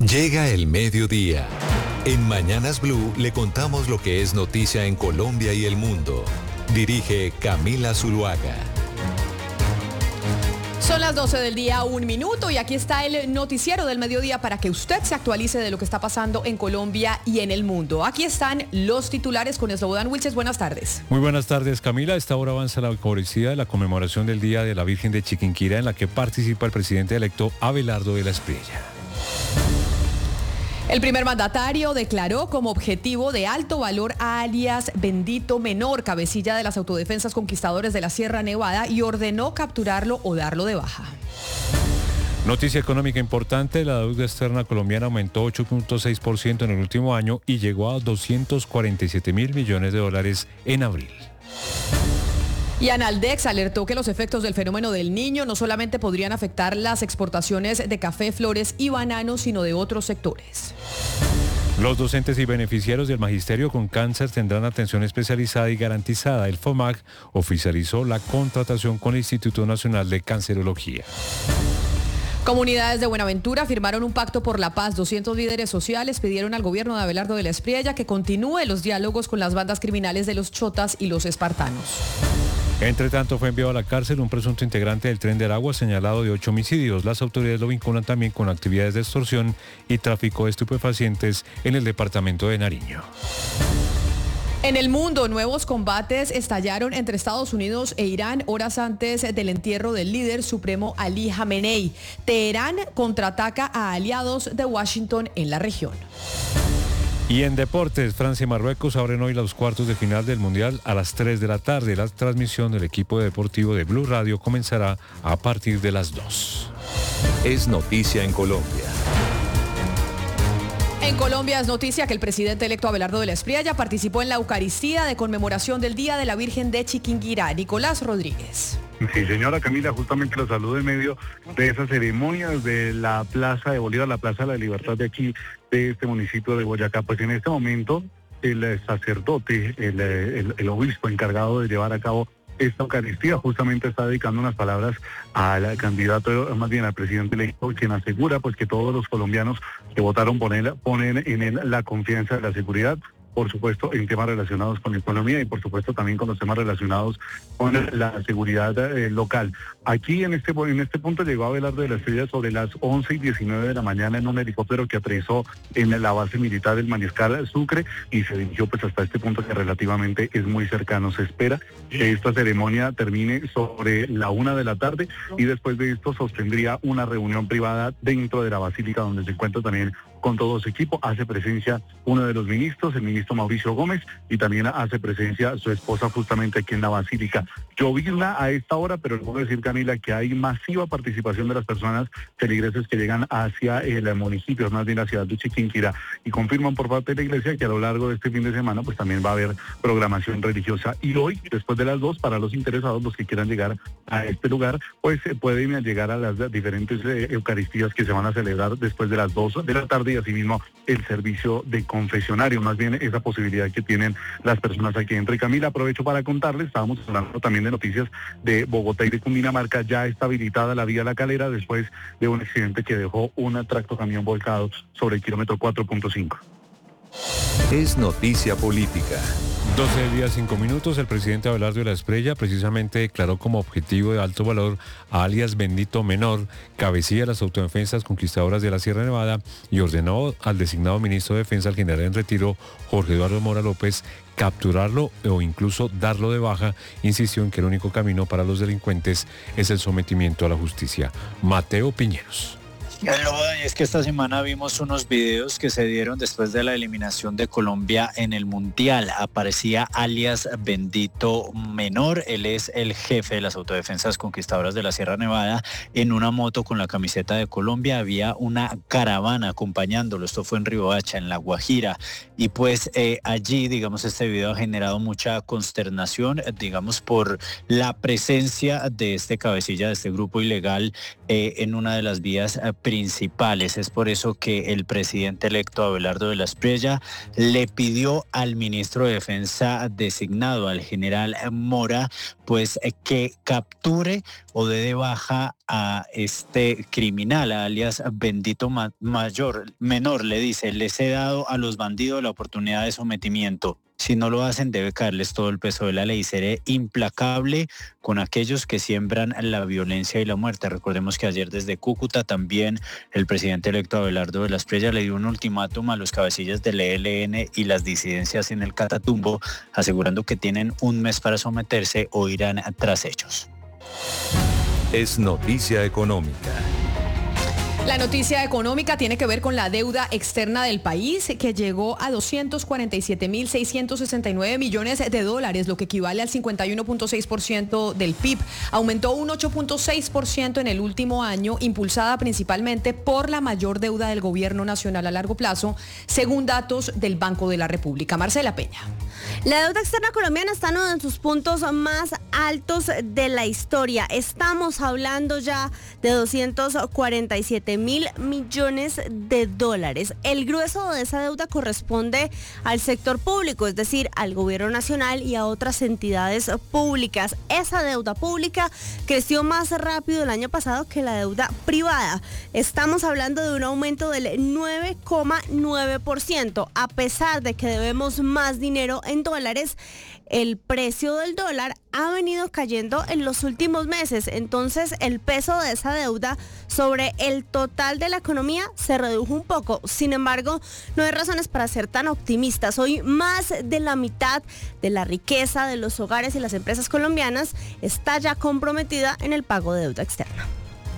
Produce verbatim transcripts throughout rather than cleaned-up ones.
Llega el mediodía. En Mañanas Blue le contamos lo que es noticia en Colombia y el mundo. Dirige Camila Zuluaga. Son las doce del día, un minuto, y aquí está el noticiero del mediodía para que usted se actualice de lo que está pasando en Colombia y en el mundo. Aquí están los titulares con Slobodan Wilches. Buenas tardes. Muy buenas tardes, Camila. A esta hora avanza la cobertura de la conmemoración del Día de la Virgen de Chiquinquirá, en la que participa el presidente electo Abelardo de la Espriella. El primer mandatario declaró como objetivo de alto valor a alias Bendito Menor, cabecilla de las autodefensas conquistadores de la Sierra Nevada, y ordenó capturarlo o darlo de baja. Noticia económica importante: la deuda externa colombiana aumentó ocho punto seis por ciento en el último año y llegó a doscientos cuarenta y siete mil millones de dólares en abril. Y Analdex alertó que los efectos del fenómeno del Niño no solamente podrían afectar las exportaciones de café, flores y bananos, sino de otros sectores. Los docentes y beneficiarios del magisterio con cáncer tendrán atención especializada y garantizada. El FOMAC oficializó la contratación con el Instituto Nacional de Cancerología. Comunidades de Buenaventura firmaron un pacto por la paz. doscientos líderes sociales pidieron al gobierno de Abelardo de la Espriella que continúe los diálogos con las bandas criminales de los chotas y los espartanos. Entre tanto, fue enviado a la cárcel un presunto integrante del Tren de Aragua señalado de ocho homicidios. Las autoridades lo vinculan también con actividades de extorsión y tráfico de estupefacientes en el departamento de Nariño. En el mundo, nuevos combates estallaron entre Estados Unidos e Irán horas antes del entierro del líder supremo Ali Jamenei. Teherán contraataca a aliados de Washington en la región. Y en deportes, Francia y Marruecos abren hoy los cuartos de final del Mundial a las tres de la tarde. La transmisión del equipo deportivo de Blue Radio comenzará a partir de las dos. Es noticia en Colombia. En Colombia es noticia que el presidente electo Abelardo de la Espriella participó en la Eucaristía de conmemoración del Día de la Virgen de Chiquinquirá. Nicolás Rodríguez. Sí, señora Camila, justamente lo saludo en medio de esa ceremonia de la Plaza de Bolívar, la Plaza de la Libertad de aquí, de este municipio de Boyacá. Pues en este momento el sacerdote, el, el, el obispo encargado de llevar a cabo esta Eucaristía, justamente está dedicando unas palabras al candidato, más bien al presidente electo, quien asegura pues que todos los colombianos que votaron por él ponen en él la confianza de la seguridad, por supuesto en temas relacionados con la economía y por supuesto también con los temas relacionados con la seguridad eh, local. Aquí en este en este punto llegó Abelardo de la Espriella sobre las once y diecinueve de la mañana en un helicóptero que aterrizó en la base militar del Mariscal Sucre y se dirigió pues hasta este punto que relativamente es muy cercano. Se espera que esta ceremonia termine sobre la una de la tarde y después de esto sostendría una reunión privada dentro de la basílica donde se encuentra también con todo su equipo. Hace presencia uno de los ministros, el ministro Mauricio Gómez, y también hace presencia su esposa justamente aquí en la basílica. Llovizna a esta hora, pero le puedo decir, Camila, que hay masiva participación de las personas feligreses que llegan hacia el municipio, más bien la ciudad de Chiquinquirá, y confirman por parte de la iglesia que a lo largo de este fin de semana pues también va a haber programación religiosa. Y hoy, después de las dos, para los interesados, los que quieran llegar a este lugar, pues pueden llegar a las diferentes eh, eucaristías que se van a celebrar después de las dos de la tarde, y asimismo el servicio de confesionario, más bien esa posibilidad que tienen las personas aquí dentro. Y Camila, aprovecho para contarles, estábamos hablando también de noticias de Bogotá y de Cundinamarca. Ya está habilitada la vía La Calera después de un accidente que dejó un tractocamión volcado sobre el kilómetro cuatro punto cinco. Es noticia política. doce días, cinco minutos. El presidente Abelardo de la Espriella precisamente declaró como objetivo de alto valor a alias Bendito Menor, cabecilla de las autodefensas conquistadoras de la Sierra Nevada, y ordenó al designado ministro de Defensa, al general en retiro, Jorge Eduardo Mora López, capturarlo o incluso darlo de baja. Insistió en que el único camino para los delincuentes es el sometimiento a la justicia. Mateo Piñeros. Es que esta semana vimos unos videos que se dieron después de la eliminación de Colombia en el Mundial. Aparecía alias Bendito Menor. Él es el jefe de las autodefensas conquistadoras de la Sierra Nevada, en una moto con la camiseta de Colombia. Había una caravana acompañándolo. Esto fue en Riohacha, en La Guajira. Y pues eh, allí, digamos, este video ha generado mucha consternación, digamos, por la presencia de este cabecilla de este grupo ilegal eh, en una de las vías eh, principales. Es por eso que el presidente electo Abelardo de la Espriella le pidió al ministro de Defensa designado, al general Mora, pues que capture o dé de baja a este criminal, alias Bendito Ma- Mayor, menor, le dice, les he dado a los bandidos la oportunidad de sometimiento. Si no lo hacen, debe caerles todo el peso de la ley. Seré implacable con aquellos que siembran la violencia y la muerte. Recordemos que ayer desde Cúcuta también el presidente electo Abelardo de la Espriella le dio un ultimátum a los cabecillas del E L N y las disidencias en el Catatumbo, asegurando que tienen un mes para someterse o irán tras ellos. Es noticia económica. La noticia económica tiene que ver con la deuda externa del país, que llegó a doscientos cuarenta y siete mil seiscientos sesenta y nueve millones de dólares, lo que equivale al cincuenta y uno punto seis por ciento del P I B. Aumentó un ocho punto seis por ciento en el último año, impulsada principalmente por la mayor deuda del gobierno nacional a largo plazo, según datos del Banco de la República. Marcela Peña. La deuda externa colombiana está en uno de sus puntos más altos de la historia. Estamos hablando ya de doscientos cuarenta y siete mil millones de dólares. El grueso de esa deuda corresponde al sector público, es decir, al gobierno nacional y a otras entidades públicas. Esa deuda pública creció más rápido el año pasado que la deuda privada. Estamos hablando de un aumento del nueve coma nueve por ciento. A pesar de que debemos más dinero en dólares, el precio del dólar ha venido cayendo en los últimos meses. Entonces, el peso de esa deuda sobre el total de la economía se redujo un poco. Sin embargo, no hay razones para ser tan optimistas. Hoy más de la mitad de la riqueza de los hogares y las empresas colombianas está ya comprometida en el pago de deuda externa.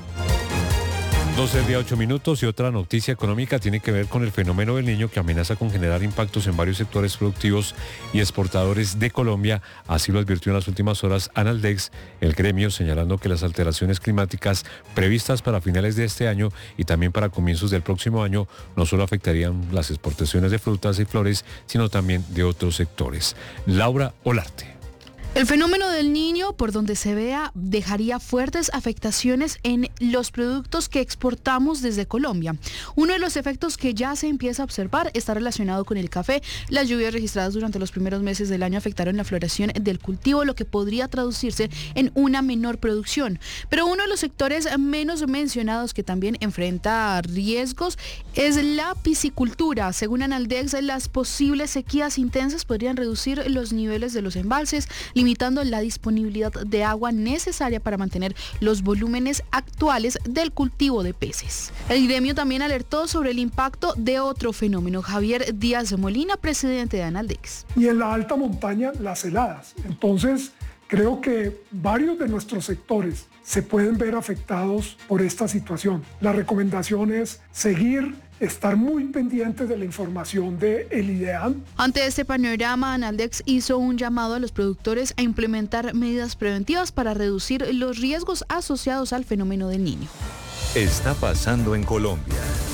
doce día ocho minutos y otra noticia económica tiene que ver con el fenómeno del Niño, que amenaza con generar impactos en varios sectores productivos y exportadores de Colombia. Así lo advirtió en las últimas horas Analdex, el gremio, señalando que las alteraciones climáticas previstas para finales de este año y también para comienzos del próximo año no solo afectarían las exportaciones de frutas y flores, sino también de otros sectores. Laura Olarte. El fenómeno del Niño, por donde se vea, dejaría fuertes afectaciones en los productos que exportamos desde Colombia. Uno de los efectos que ya se empieza a observar está relacionado con el café. Las lluvias registradas durante los primeros meses del año afectaron la floración del cultivo, lo que podría traducirse en una menor producción. Pero uno de los sectores menos mencionados que también enfrenta riesgos es la piscicultura. Según Analdex, las posibles sequías intensas podrían reducir los niveles de los embalses, limitando la disponibilidad de agua necesaria para mantener los volúmenes actuales del cultivo de peces. El gremio también alertó sobre el impacto de otro fenómeno. Javier Díaz Molina, presidente de Analdex. Y en la alta montaña, las heladas. Entonces, creo que varios de nuestros sectores se pueden ver afectados por esta situación. La recomendación es seguir, estar muy pendientes de la información del IDEAM. Ante este panorama, Analdex hizo un llamado a los productores a implementar medidas preventivas para reducir los riesgos asociados al fenómeno del Niño. Está pasando en Colombia.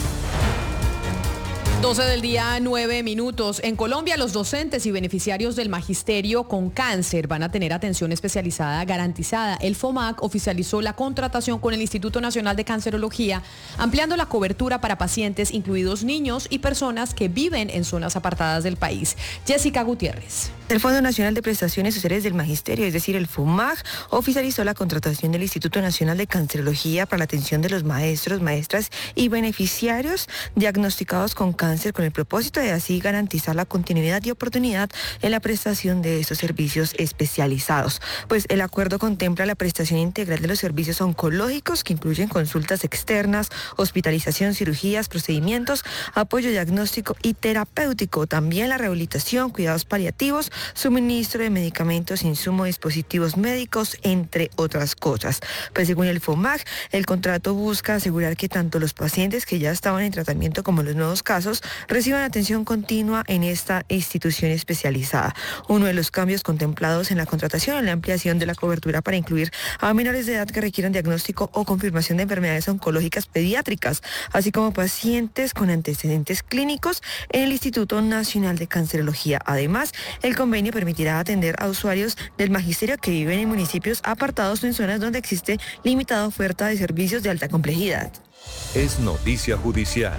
doce del día, nueve minutos. En Colombia, los docentes y beneficiarios del magisterio con cáncer van a tener atención especializada garantizada. El FOMAC oficializó la contratación con el Instituto Nacional de Cancerología, ampliando la cobertura para pacientes, incluidos niños y personas que viven en zonas apartadas del país. Jessica Gutiérrez. El Fondo Nacional de Prestaciones Sociales del Magisterio, es decir, el FOMAC, oficializó la contratación del Instituto Nacional de Cancerología para la atención de los maestros, maestras y beneficiarios diagnosticados con cáncer, con el propósito de así garantizar la continuidad y oportunidad en la prestación de estos servicios especializados. Pues el acuerdo contempla la prestación integral de los servicios oncológicos, que incluyen consultas externas, hospitalización, cirugías, procedimientos, apoyo diagnóstico y terapéutico, también la rehabilitación, cuidados paliativos, suministro de medicamentos, insumos, dispositivos médicos, entre otras cosas. Pues según el FOMAC, el contrato busca asegurar que tanto los pacientes que ya estaban en tratamiento como los nuevos casos reciban atención continua en esta institución especializada. Uno de los cambios contemplados en la contratación es la ampliación de la cobertura para incluir a menores de edad que requieran diagnóstico o confirmación de enfermedades oncológicas pediátricas, así como pacientes con antecedentes clínicos en el Instituto Nacional de Cancerología. Además, el convenio permitirá atender a usuarios del magisterio que viven en municipios apartados o en zonas donde existe limitada oferta de servicios de alta complejidad. Es noticia judicial.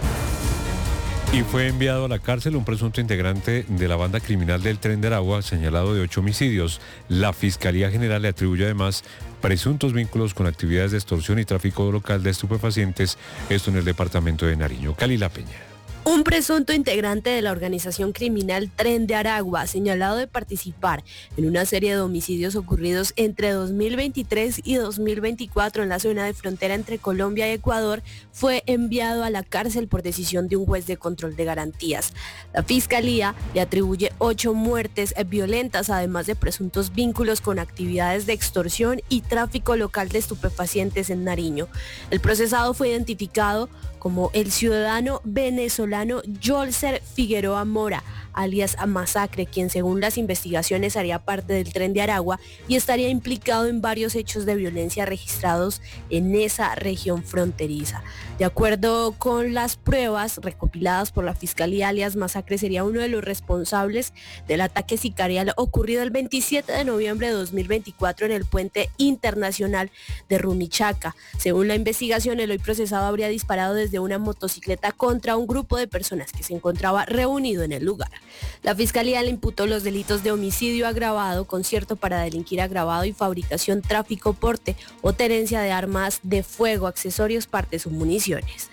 Y fue enviado a la cárcel un presunto integrante de la banda criminal del Tren de Aragua, señalado de ocho homicidios. La Fiscalía General le atribuye además presuntos vínculos con actividades de extorsión y tráfico local de estupefacientes, esto en el departamento de Nariño. Cali La Peña. Un presunto integrante de la organización criminal Tren de Aragua, señalado de participar en una serie de homicidios ocurridos entre dos mil veintitrés y dos mil veinticuatro en la zona de frontera entre Colombia y Ecuador, fue enviado a la cárcel por decisión de un juez de control de garantías. La Fiscalía le atribuye ocho muertes violentas, además de presuntos vínculos con actividades de extorsión y tráfico local de estupefacientes en Nariño. El procesado fue identificado como el ciudadano venezolano Yolser Figueroa Mora, alias Masacre, quien según las investigaciones haría parte del Tren de Aragua y estaría implicado en varios hechos de violencia registrados en esa región fronteriza. De acuerdo con las pruebas recopiladas por la Fiscalía, alias Masacre sería uno de los responsables del ataque sicarial ocurrido el veintisiete de noviembre de dos mil veinticuatro en el puente internacional de Rumichaca. Según la investigación, el hoy procesado habría disparado desde una motocicleta contra un grupo de personas que se encontraba reunido en el lugar. La Fiscalía le imputó los delitos de homicidio agravado, concierto para delinquir agravado y fabricación, tráfico, porte o tenencia de armas de fuego, accesorios, partes o municiones.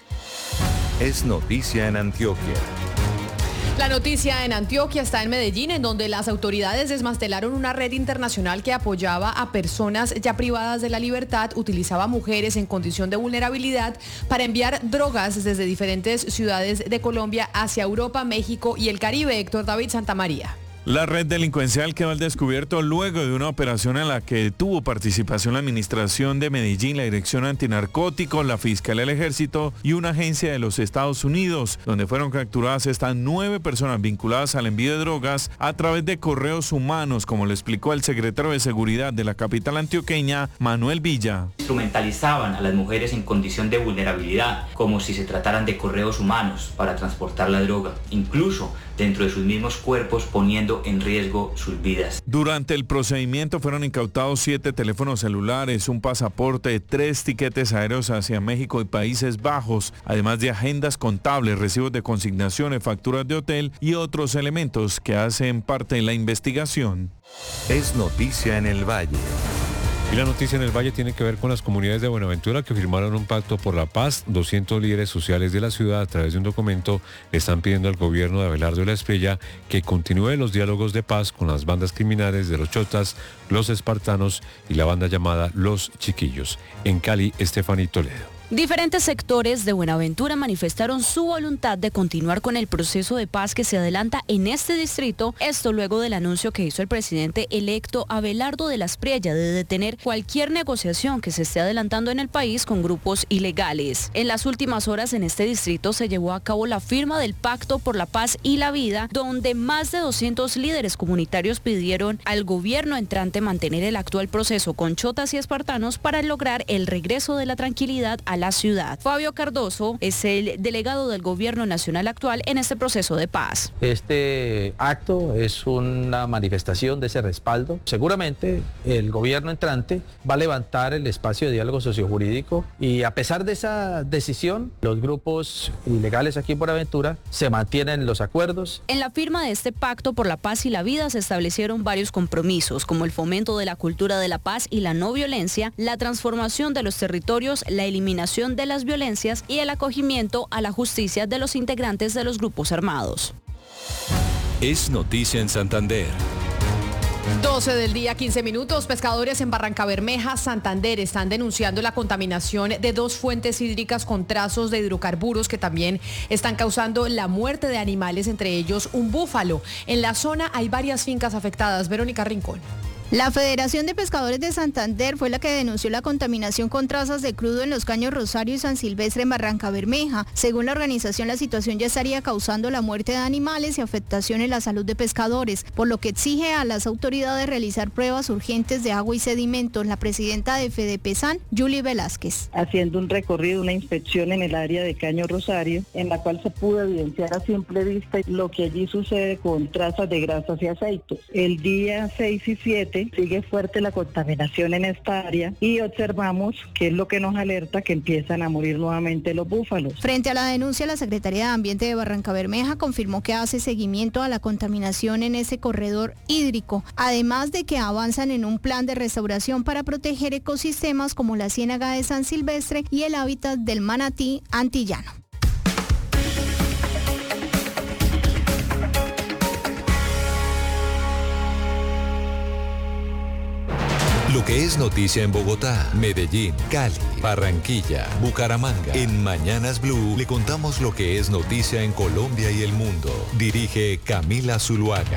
Es noticia en Antioquia. La noticia en Antioquia está en Medellín, en donde las autoridades desmantelaron una red internacional que apoyaba a personas ya privadas de la libertad, utilizaba mujeres en condición de vulnerabilidad para enviar drogas desde diferentes ciudades de Colombia hacia Europa, México y el Caribe. Héctor David Santamaría. La red delincuencial quedó al descubierto luego de una operación en la que tuvo participación la Administración de Medellín, la Dirección Antinarcóticos, la Fiscalía del Ejército y una agencia de los Estados Unidos, donde fueron capturadas estas nueve personas vinculadas al envío de drogas a través de correos humanos, como le explicó el secretario de Seguridad de la capital antioqueña, Manuel Villa. Instrumentalizaban a las mujeres en condición de vulnerabilidad, como si se trataran de correos humanos para transportar la droga, incluso dentro de sus mismos cuerpos, poniendo en riesgo sus vidas. Durante el procedimiento fueron incautados siete teléfonos celulares, un pasaporte, tres tiquetes aéreos hacia México y Países Bajos, además de agendas contables, recibos de consignaciones, facturas de hotel y otros elementos que hacen parte de la investigación. Es noticia en el Valle. Y la noticia en el Valle tiene que ver con las comunidades de Buenaventura que firmaron un pacto por la paz. doscientos líderes sociales de la ciudad, a través de un documento, le están pidiendo al gobierno de Abelardo de la Espriella que continúe los diálogos de paz con las bandas criminales de los Chotas, los Espartanos y la banda llamada Los Chiquillos. En Cali, Estefaní Toledo. Diferentes sectores de Buenaventura manifestaron su voluntad de continuar con el proceso de paz que se adelanta en este distrito, esto luego del anuncio que hizo el presidente electo Abelardo de la Espriella de detener cualquier negociación que se esté adelantando en el país con grupos ilegales. En las últimas horas en este distrito se llevó a cabo la firma del Pacto por la Paz y la Vida, donde más de doscientos líderes comunitarios pidieron al gobierno entrante mantener el actual proceso con chotas y espartanos para lograr el regreso de la tranquilidad a la ciudad. Fabio Cardoso es el delegado del gobierno nacional actual en este proceso de paz. Este acto es una manifestación de ese respaldo. Seguramente el gobierno entrante va a levantar el espacio de diálogo sociojurídico y a pesar de esa decisión, los grupos ilegales aquí en Buenaventura se mantienen los acuerdos. En la firma de este Pacto por la Paz y la Vida se establecieron varios compromisos, como el fomento de la cultura de la paz y la no violencia, la transformación de los territorios, la eliminación de las violencias y el acogimiento a la justicia de los integrantes de los grupos armados. Es noticia en Santander. doce del día, quince minutos. Pescadores en Barrancabermeja, Santander, están denunciando la contaminación de dos fuentes hídricas con trazos de hidrocarburos que también están causando la muerte de animales, entre ellos un búfalo. En la zona hay varias fincas afectadas. Verónica Rincón. La Federación de Pescadores de Santander fue la que denunció la contaminación con trazas de crudo en los caños Rosario y San Silvestre en Barranca Bermeja. Según la organización, la situación ya estaría causando la muerte de animales y afectación en la salud de pescadores, por lo que exige a las autoridades realizar pruebas urgentes de agua y sedimentos. La presidenta de FEDEPESAN, Julie Velázquez. Haciendo un recorrido, una inspección en el área de Caño Rosario, en la cual se pudo evidenciar a simple vista lo que allí sucede con trazas de grasas y aceites. El día seis y siete sigue fuerte la contaminación en esta área y observamos, que es lo que nos alerta, que empiezan a morir nuevamente los búfalos. Frente a la denuncia, la Secretaría de Ambiente de Barranca Bermeja confirmó que hace seguimiento a la contaminación en ese corredor hídrico, además de que avanzan en un plan de restauración para proteger ecosistemas como la ciénaga de San Silvestre y el hábitat del manatí antillano. Lo que es noticia en Bogotá, Medellín, Cali, Barranquilla, Bucaramanga. En Mañanas Blue le contamos lo que es noticia en Colombia y el mundo. Dirige Camila Zuluaga.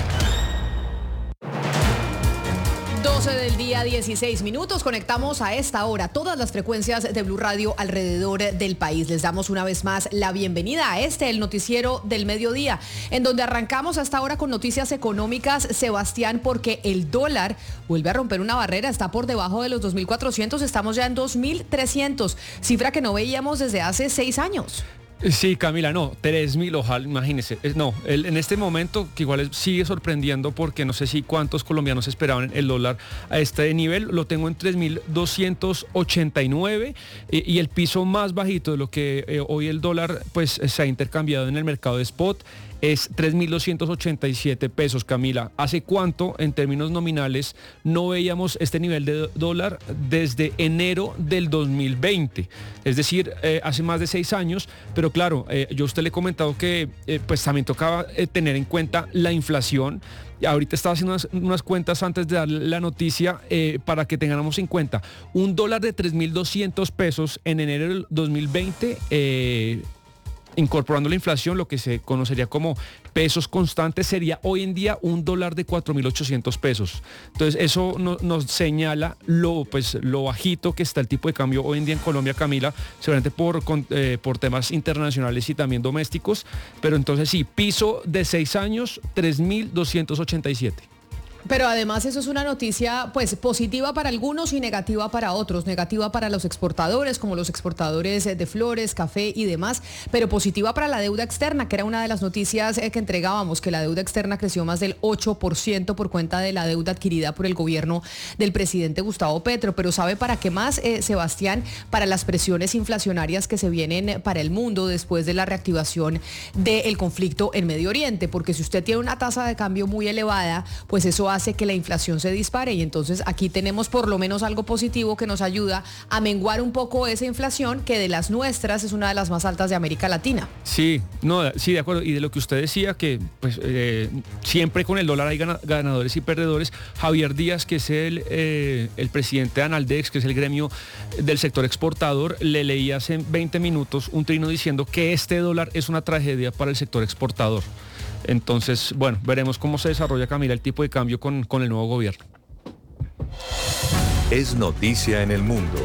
doce del día, dieciséis minutos. Conectamos a esta hora todas las frecuencias de Blue Radio alrededor del país. Les damos una vez más la bienvenida a este, el noticiero del mediodía, en donde arrancamos hasta ahora con noticias económicas, Sebastián, porque el dólar vuelve a romper una barrera, está por debajo de los dos mil cuatrocientos, estamos ya en dos mil trescientos, cifra que no veíamos desde hace seis años. Sí, Camila, no, tres mil, ojalá, imagínese. No, el, en este momento, que igual sigue sorprendiendo porque no sé si cuántos colombianos esperaban el dólar a este nivel, lo tengo en tres mil doscientos ochenta y nueve eh, y el piso más bajito de lo que eh, hoy el dólar pues se ha intercambiado en el mercado de spot es tres mil doscientos ochenta y siete pesos, Camila. ¿Hace cuánto, en términos nominales, no veíamos este nivel de dólar desde enero del dos mil veinte? Es decir, eh, hace más de seis años, pero claro, eh, yo a usted le he comentado que eh, pues también tocaba eh, tener en cuenta la inflación. Ahorita estaba haciendo unas, unas cuentas antes de darle la noticia eh, para que tengamos en cuenta. Un dólar de tres mil doscientos pesos en enero del dos mil veinte, eh, incorporando la inflación, lo que se conocería como pesos constantes, sería hoy en día un dólar de cuatro mil ochocientos pesos. Entonces eso no, nos señala lo, pues, lo bajito que está el tipo de cambio hoy en día en Colombia, Camila, seguramente por, con, eh, por temas internacionales y también domésticos, pero entonces sí, piso de seis años, tres mil doscientos ochenta y siete. Pero además eso es una noticia pues positiva para algunos y negativa para otros. Negativa para los exportadores, como los exportadores de flores, café y demás, pero positiva para la deuda externa, que era una de las noticias que entregábamos, que la deuda externa creció más del ocho por ciento por cuenta de la deuda adquirida por el gobierno del presidente Gustavo Petro. Pero ¿sabe para qué más, eh, Sebastián? Para las presiones inflacionarias que se vienen para el mundo después de la reactivación del conflicto en Medio Oriente, porque si usted tiene una tasa de cambio muy elevada, pues eso hace que la inflación se dispare, y entonces aquí tenemos por lo menos algo positivo que nos ayuda a menguar un poco esa inflación, que de las nuestras es una de las más altas de América Latina. Sí, no, sí, de acuerdo. Y de lo que usted decía, que pues eh, siempre con el dólar hay ganadores y perdedores. Javier Díaz, que es el, eh, el presidente de Analdex, que es el gremio del sector exportador, le leí hace veinte minutos un trino diciendo que este dólar es una tragedia para el sector exportador. Entonces, bueno, veremos cómo se desarrolla, Camila, el tipo de cambio con, con el nuevo gobierno. Es noticia en el mundo.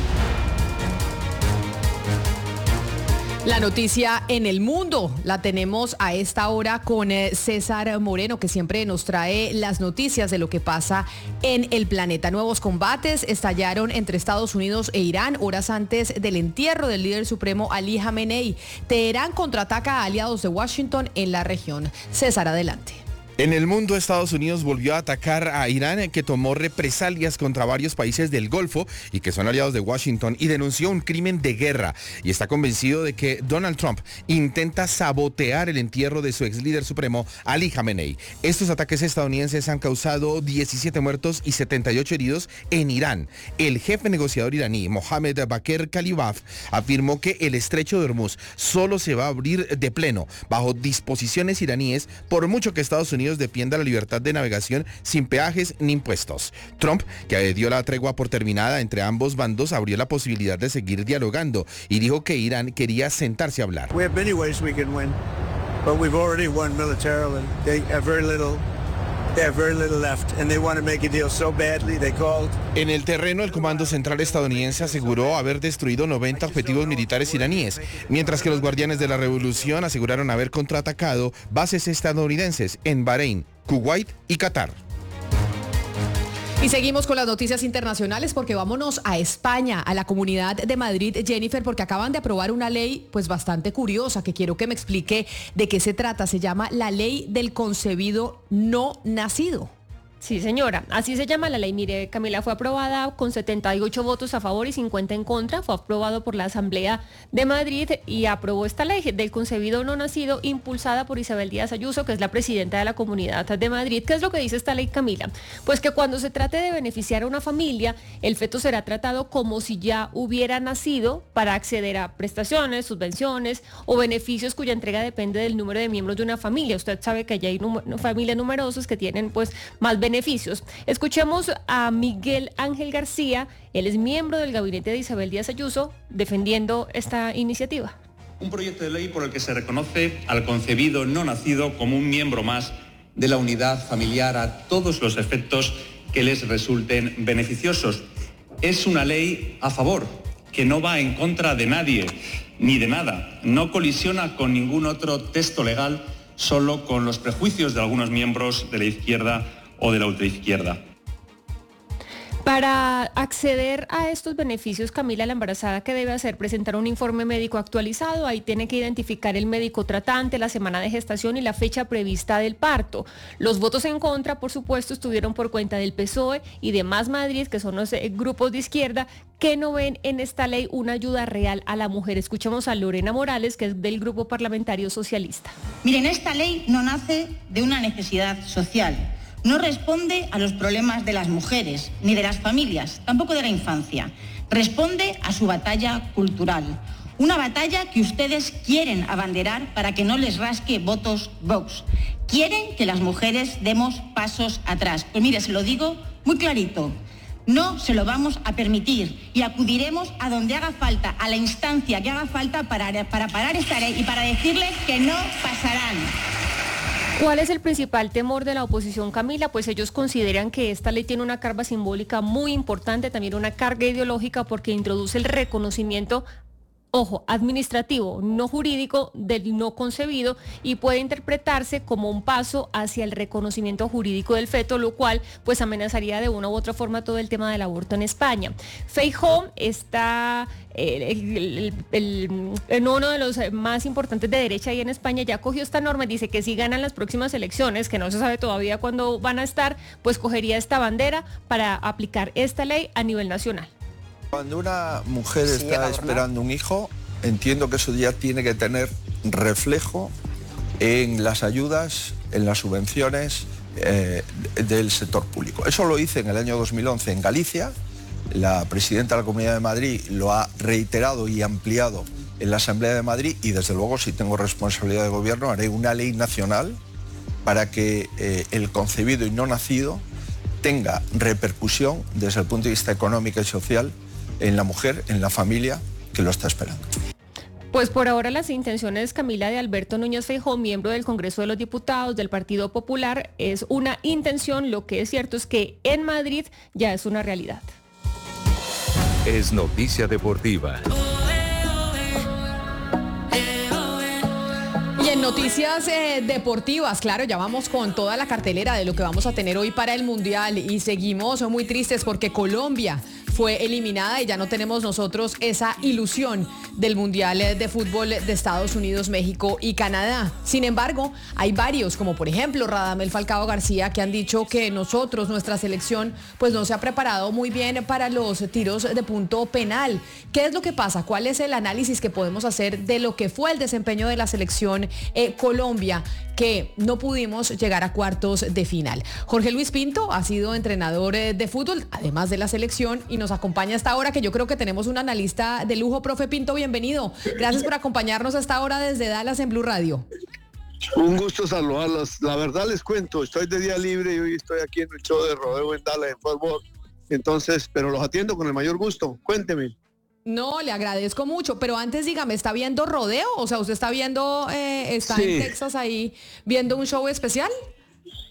La noticia en el mundo la tenemos a esta hora con César Moreno, que siempre nos trae las noticias de lo que pasa en el planeta. Nuevos combates estallaron entre Estados Unidos e Irán horas antes del entierro del líder supremo Ali Jamenei. Teherán contraataca a aliados de Washington en la región. César, adelante. En el mundo, Estados Unidos volvió a atacar a Irán, que tomó represalias contra varios países del Golfo y que son aliados de Washington, y denunció un crimen de guerra, y está convencido de que Donald Trump intenta sabotear el entierro de su ex líder supremo, Ali Jamenei. Estos ataques estadounidenses han causado diecisiete muertos y setenta y ocho heridos en Irán. El jefe negociador iraní, Mohammad Bakr Kalibaf, afirmó que el estrecho de Hormuz solo se va a abrir de pleno bajo disposiciones iraníes, por mucho que Estados Unidos defienda la libertad de navegación sin peajes ni impuestos. Trump, que dio la tregua por terminada entre ambos bandos, abrió la posibilidad de seguir dialogando y dijo que Irán quería sentarse a hablar. En el terreno, el Comando Central estadounidense aseguró haber destruido noventa objetivos militares iraníes, mientras que los guardianes de la revolución aseguraron haber contraatacado bases estadounidenses en Bahrein, Kuwait y Qatar. Y seguimos con las noticias internacionales porque vámonos a España, a la Comunidad de Madrid, Jennifer, porque acaban de aprobar una ley pues bastante curiosa que quiero que me explique de qué se trata. Se llama la Ley del Concebido No Nacido. Sí, señora, así se llama la ley. Mire, Camila, fue aprobada con setenta y ocho votos a favor y cincuenta en contra. Fue aprobado por la Asamblea de Madrid y aprobó esta ley del concebido no nacido impulsada por Isabel Díaz Ayuso, que es la presidenta de la Comunidad de Madrid. ¿Qué es lo que dice esta ley, Camila? Pues que cuando se trate de beneficiar a una familia, el feto será tratado como si ya hubiera nacido para acceder a prestaciones, subvenciones o beneficios cuya entrega depende del número de miembros de una familia. Usted sabe que ya hay num- familias numerosas que tienen pues más beneficios. beneficios. Escuchemos a Miguel Ángel García, él es miembro del gabinete de Isabel Díaz Ayuso, defendiendo esta iniciativa. Un proyecto de ley por el que se reconoce al concebido no nacido como un miembro más de la unidad familiar a todos los efectos que les resulten beneficiosos. Es una ley a favor, que no va en contra de nadie ni de nada, no colisiona con ningún otro texto legal, solo con los prejuicios de algunos miembros de la izquierda o de la ultraizquierda. Para acceder a estos beneficios, Camila, la embarazada, ¿qué debe hacer? Presentar un informe médico actualizado. Ahí tiene que identificar el médico tratante, la semana de gestación y la fecha prevista del parto. Los votos en contra, por supuesto, estuvieron por cuenta del P S O E y de Más Madrid, que son los eh, grupos de izquierda que no ven en esta ley una ayuda real a la mujer. Escuchamos a Lorena Morales, que es del Grupo Parlamentario Socialista. Miren, esta ley no nace de una necesidad social. No responde a los problemas de las mujeres, ni de las familias, tampoco de la infancia. Responde a su batalla cultural. Una batalla que ustedes quieren abanderar para que no les rasque votos Vox. Quieren que las mujeres demos pasos atrás. Pues mire, se lo digo muy clarito. No se lo vamos a permitir y acudiremos a donde haga falta, a la instancia que haga falta para, para parar esta ley y para decirles que no pasarán. ¿Cuál es el principal temor de la oposición, Camila? Pues ellos consideran que esta ley tiene una carga simbólica muy importante, también una carga ideológica, porque introduce el reconocimiento, ojo, administrativo, no jurídico, del no concebido, y puede interpretarse como un paso hacia el reconocimiento jurídico del feto, lo cual pues amenazaría de una u otra forma todo el tema del aborto en España. Feijóo está... El, el, el, el, uno de los más importantes de derecha ahí en España ya cogió esta norma y dice que si ganan las próximas elecciones, que no se sabe todavía cuándo van a estar, pues cogería esta bandera para aplicar esta ley a nivel nacional. Cuando una mujer sí, está esperando un hijo, entiendo que eso ya tiene que tener reflejo en las ayudas, en las subvenciones eh, del sector público. Eso lo hice en el año dos mil once en Galicia. La presidenta de la Comunidad de Madrid lo ha reiterado y ampliado en la Asamblea de Madrid y desde luego, si tengo responsabilidad de gobierno, haré una ley nacional para que eh, el concebido y no nacido tenga repercusión desde el punto de vista económico y social en la mujer, en la familia que lo está esperando. Pues por ahora las intenciones, Camila, de Alberto Núñez Feijóo, miembro del Congreso de los Diputados del Partido Popular, es una intención. Lo que es cierto es que en Madrid ya es una realidad. Es noticia deportiva. Y en noticias eh, deportivas, claro, ya vamos con toda la cartelera de lo que vamos a tener hoy para el Mundial y seguimos muy tristes porque Colombia fue eliminada y ya no tenemos nosotros esa ilusión del Mundial de Fútbol de Estados Unidos, México y Canadá. Sin embargo, hay varios, como por ejemplo Radamel Falcao García, que han dicho que nosotros, nuestra selección, pues no se ha preparado muy bien para los tiros de punto penal. ¿Qué es lo que pasa? ¿Cuál es el análisis que podemos hacer de lo que fue el desempeño de la selección eh, Colombia, que no pudimos llegar a cuartos de final? Jorge Luis Pinto ha sido entrenador eh, de fútbol, además de la selección, y nos acompaña a esta hora, que yo creo que tenemos un analista de lujo. Profe Pinto, bienvenido. Gracias por acompañarnos a esta hora desde Dallas en Blue Radio. Un gusto saludarlos. La verdad les cuento, estoy de día libre y hoy estoy aquí en el show de rodeo en Dallas, en Fort Worth. Entonces, pero los atiendo con el mayor gusto. Cuénteme. No, le agradezco mucho, pero antes dígame, ¿está viendo rodeo? O sea, ¿usted está viendo, eh, está sí. en Texas ahí viendo un show especial?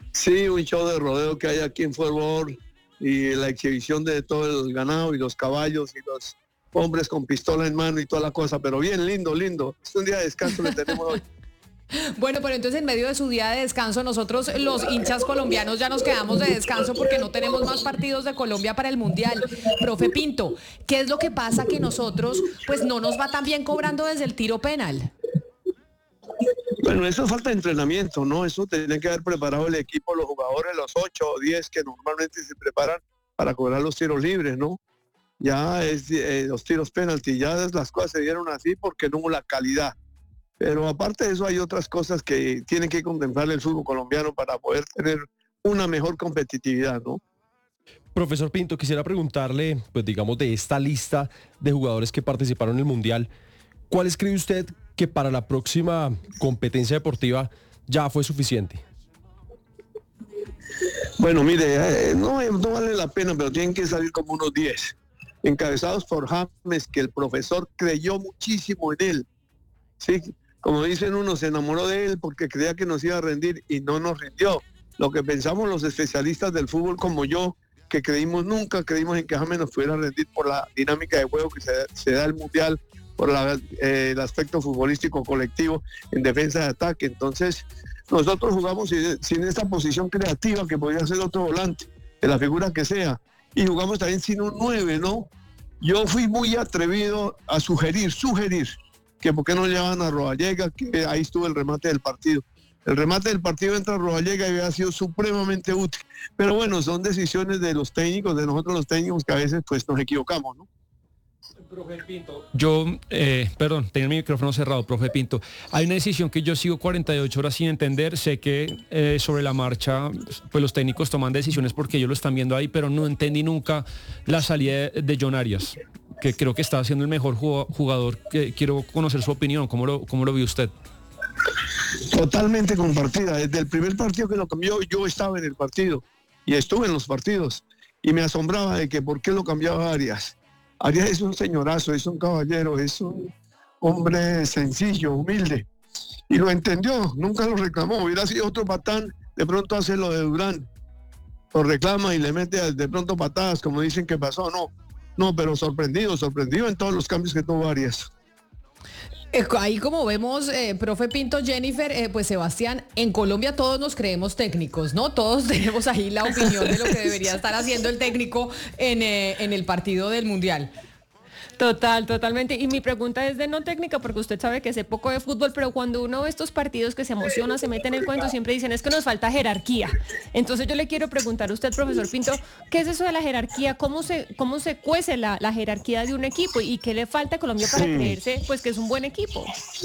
Sí, un show de rodeo que hay aquí en Fort Worth y la exhibición de todo el ganado y los caballos y los hombres con pistola en mano y toda la cosa, pero bien lindo, lindo. Es un día de descanso que tenemos hoy. Bueno, pero entonces en medio de su día de descanso, nosotros los hinchas colombianos ya nos quedamos de descanso porque no tenemos más partidos de Colombia para el Mundial. Profe Pinto, ¿qué es lo que pasa que nosotros pues no nos va tan bien cobrando desde el tiro penal? Bueno, eso es falta de entrenamiento, ¿no? Eso tiene que haber preparado el equipo, los jugadores, los ocho o diez que normalmente se preparan para cobrar los tiros libres, ¿no? Ya es eh, los tiros penalti, ya las cosas se dieron así porque no hubo la calidad. Pero aparte de eso hay otras cosas que tiene que contemplar el fútbol colombiano para poder tener una mejor competitividad, ¿no? Profesor Pinto, quisiera preguntarle, pues digamos, de esta lista de jugadores que participaron en el Mundial, ¿cuáles cree usted que para la próxima competencia deportiva ya fue suficiente? Bueno, mire, eh, no, no vale la pena, pero tienen que salir como unos diez, encabezados por James, que el profesor creyó muchísimo en él. Sí, como dicen uno, se enamoró de él porque creía que nos iba a rendir y no nos rindió. Lo que pensamos los especialistas del fútbol como yo, que creímos nunca, creímos en que James nos pudiera rendir por la dinámica de juego que se, se da el Mundial, por la, eh, el aspecto futbolístico colectivo en defensa de ataque. Entonces, nosotros jugamos sin, sin esta posición creativa que podría ser otro volante, de la figura que sea, y jugamos también sin un nueve, ¿no? Yo fui muy atrevido a sugerir, sugerir, que por qué no llevan a Rodallega, que ahí estuvo el remate del partido. El remate del partido entra a Rodallega y había sido supremamente útil. Pero bueno, son decisiones de los técnicos, de nosotros los técnicos, que a veces pues nos equivocamos, ¿no? Profe Pinto. Yo, eh, perdón, tenía el micrófono cerrado, profe Pinto. Hay una decisión que yo sigo cuarenta y ocho horas sin entender. Sé que eh, sobre la marcha, pues los técnicos toman decisiones porque ellos lo están viendo ahí, pero no entendí nunca la salida de, de John Arias, que creo que está siendo el mejor jugador. Que quiero conocer su opinión. ¿Cómo lo, cómo lo vio usted? Totalmente compartida. Desde el primer partido que lo cambió, yo estaba en el partido y estuve en los partidos y me asombraba de que por qué lo cambiaba Arias. Arias es un señorazo, es un caballero, es un hombre sencillo, humilde, y lo entendió, nunca lo reclamó. Hubiera sido otro patán, de pronto hace lo de Durán, lo reclama y le mete de pronto patadas, como dicen que pasó. No, no, pero sorprendido, sorprendido en todos los cambios que tuvo Arias. Ahí como vemos, eh, profe Pinto, Jennifer, eh, pues Sebastián, en Colombia todos nos creemos técnicos, ¿no? Todos tenemos ahí la opinión de lo que debería estar haciendo el técnico en, eh, en el partido del Mundial. Total, totalmente. Y mi pregunta es de no técnica, porque usted sabe que sé poco de fútbol, pero cuando uno ve estos partidos que se emociona, se mete en el cuento, siempre dicen es que nos falta jerarquía. Entonces yo le quiero preguntar a usted, profesor Pinto, ¿qué es eso de la jerarquía? ¿Cómo se, cómo se cuece la, la jerarquía de un equipo? ¿Y qué le falta a Colombia para sí. creerse pues que es un buen equipo?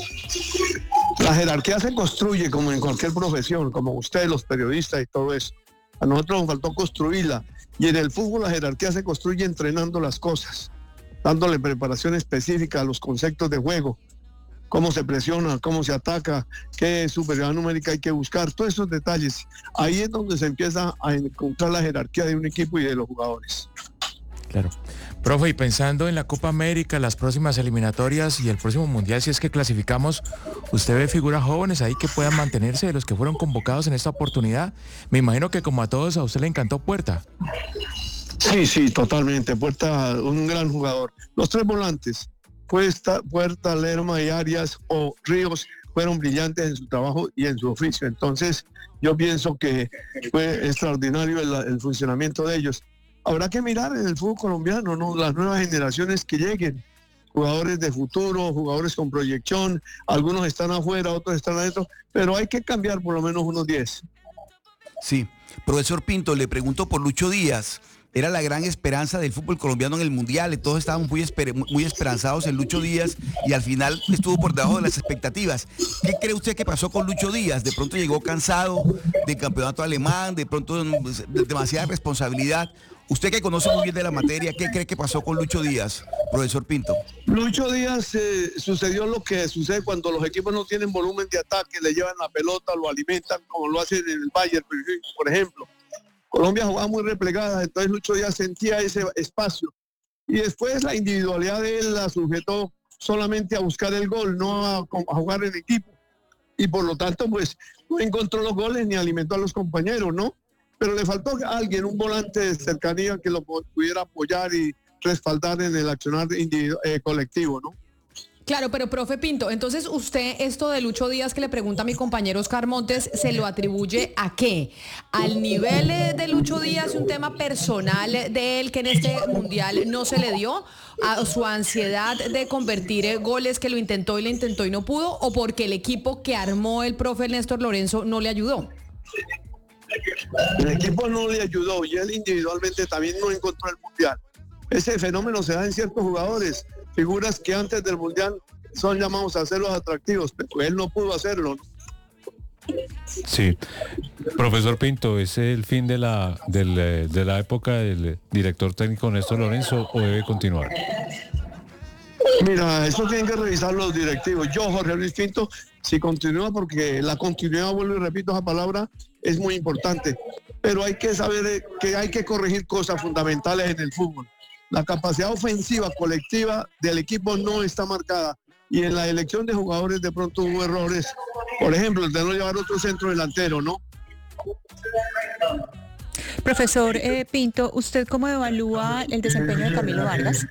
La jerarquía se construye como en cualquier profesión, como ustedes, los periodistas y todo eso. A nosotros nos faltó construirla. Y en el fútbol la jerarquía se construye entrenando las cosas, dándole preparación específica a los conceptos de juego, cómo se presiona, cómo se ataca, qué superioridad numérica hay que buscar, todos esos detalles. Ahí es donde se empieza a encontrar la jerarquía de un equipo y de los jugadores. Claro. Profe, y pensando en la Copa América, las próximas eliminatorias y el próximo Mundial, si es que clasificamos, ¿usted ve figuras jóvenes ahí que puedan mantenerse de los que fueron convocados en esta oportunidad? Me imagino que como a todos a usted le encantó Puerta. Sí, sí, totalmente. Puerta, un gran jugador. Los tres volantes, Puerta, Puerta, Lerma y Arias o Ríos, fueron brillantes en su trabajo y en su oficio. Entonces, yo pienso que fue extraordinario el, el funcionamiento de ellos. Habrá que mirar en el fútbol colombiano, ¿no? Las nuevas generaciones que lleguen, jugadores de futuro, jugadores con proyección, algunos están afuera, otros están adentro, pero hay que cambiar por lo menos unos diez. Sí, profesor Pinto, le pregunto por Lucho Díaz. Era la gran esperanza del fútbol colombiano en el Mundial, y todos estábamos muy, esper muy esperanzados en Lucho Díaz y al final estuvo por debajo de las expectativas. ¿Qué cree usted que pasó con Lucho Díaz? De pronto llegó cansado del campeonato alemán, de pronto demasiada responsabilidad. Usted que conoce muy bien de la materia, ¿qué cree que pasó con Lucho Díaz, profesor Pinto? Lucho Díaz, eh, sucedió lo que sucede cuando los equipos no tienen volumen de ataque, le llevan la pelota, lo alimentan como lo hacen en el Bayern, por ejemplo. Colombia jugaba muy replegada, entonces Lucho Díaz sentía ese espacio. Y después la individualidad de él la sujetó solamente a buscar el gol, no a, a jugar en equipo. y por lo tanto pues no encontró los goles ni alimentó a los compañeros, ¿no? Pero le faltó a alguien, un volante de cercanía que lo pudiera apoyar y respaldar en el accionar individu- eh, colectivo, ¿no? Claro, pero profe Pinto, entonces usted esto de Lucho Díaz que le pregunta a mi compañero Oscar Montes, ¿se lo atribuye a qué? ¿Al nivel eh, de Lucho Díaz, un tema personal de él que en este mundial no se le dio? ¿A su ansiedad de convertir eh, goles que lo intentó y lo intentó y no pudo? ¿O porque el equipo que armó el profe Néstor Lorenzo no le ayudó? El equipo no le ayudó y él individualmente también no encontró el mundial. Ese fenómeno se da en ciertos jugadores, figuras que antes del mundial son llamados a hacerlos atractivos, pero él no pudo hacerlo, ¿no? Sí. Profesor Pinto, ¿es el fin de la, del, de la época del director técnico Néstor Lorenzo o debe continuar? Mira, eso tienen que revisar los directivos. Yo, Jorge Luis Pinto, si continúa, porque la continuidad, vuelvo y repito esa palabra, es muy importante. Pero hay que saber que hay que corregir cosas fundamentales en el fútbol. La capacidad ofensiva colectiva del equipo no está marcada. Y en la elección de jugadores de pronto hubo errores. Por ejemplo, el de no llevar otro centro delantero, ¿no? Profesor eh, Pinto, ¿usted cómo evalúa el desempeño de Camilo Vargas?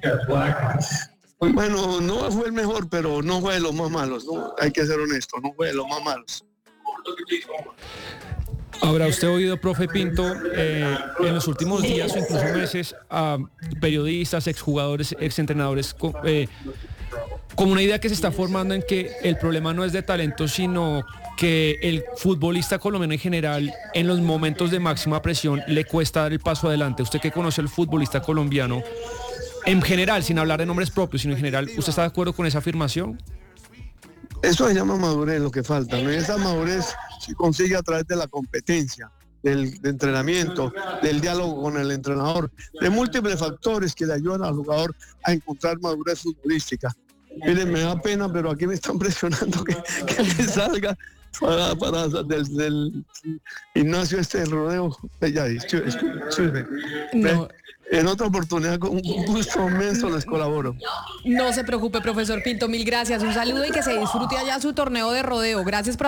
Bueno, no fue el mejor, pero no fue de los más malos, ¿no? Hay que ser honesto, no fue de los más malos. ¿Habrá usted oído, profe Pinto, eh, en los últimos días o incluso meses a periodistas, exjugadores, exentrenadores, eh, como una idea que se está formando en que el problema no es de talento, sino que el futbolista colombiano en general, en los momentos de máxima presión, le cuesta dar el paso adelante? Usted que conoce al futbolista colombiano, en general, sin hablar de nombres propios, sino en general, ¿usted está de acuerdo con esa afirmación? Eso se llama madurez, lo que falta, ¿no? Y esa madurez se consigue a través de la competencia, del de entrenamiento, del diálogo con el entrenador, de múltiples factores que le ayudan al jugador a encontrar madurez futbolística. Miren, me da pena, pero aquí me están presionando que, que me salga para, para del, del gimnasio este del rodeo. Ya, disculpe. No. En otra oportunidad, con un gusto inmenso les colaboro. No se preocupe, profesor Pinto, mil gracias. Un saludo y que se disfrute allá su torneo de rodeo. Gracias por